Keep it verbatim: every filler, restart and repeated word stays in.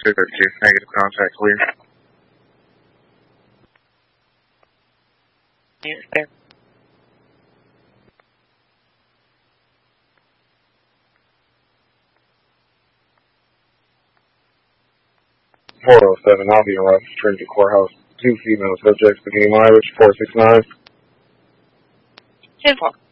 two thirty-two. Negative contact clear. Unit there. four oh seven, I'll be arriving at Trinity Courthouse. Two female subjects beginning mileage, four six nine. ten four.